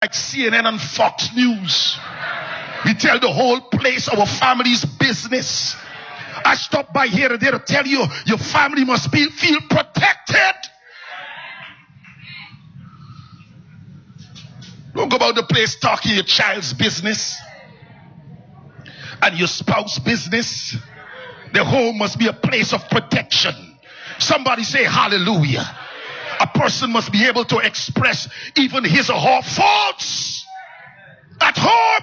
like CNN and Fox News. We tell the whole place our family's business. I stop by here and there to tell you your family must feel protected. Don't go about the place talking your child's business and your spouse's business. The home must be a place of protection. Somebody say hallelujah. A person must be able to express even his or her faults at home.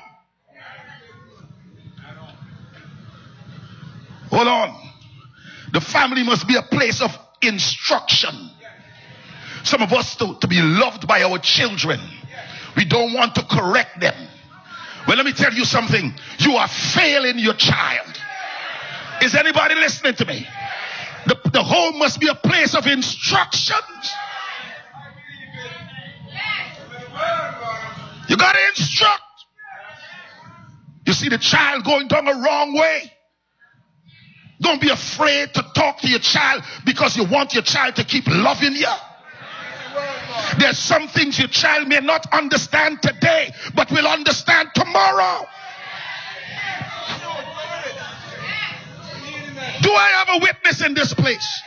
Hold on. The family must be a place of instruction. Some of us to be loved by our children, we don't want to correct them. Well, let me tell you something. You are failing your child. Is anybody listening to me? The home must be a place of instructions. You got to instruct. You see the child going down the wrong way. Don't be afraid to talk to your child because you want your child to keep loving you. There's some things your child may not understand today, but will understand tomorrow. Do I have a witness in this place?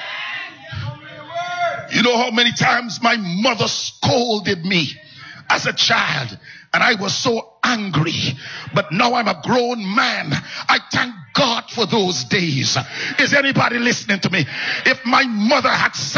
You know how many times my mother scolded me as a child, and I was so angry. But now I'm a grown man. I thank God for those days. Is anybody listening to me? If my mother had